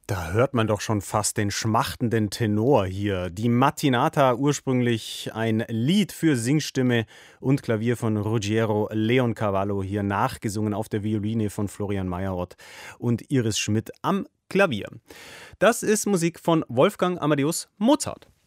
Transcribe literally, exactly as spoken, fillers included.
Da hört man doch schon fast den schmachtenden Tenor hier. Die Mattinata, ursprünglich ein Lied für Singstimme und Klavier von Ruggiero Leoncavallo, hier nachgesungen auf der Violine von Florian Meyerott und Iris Schmidt am Klavier. Das ist Musik von Wolfgang Amadeus Mozart.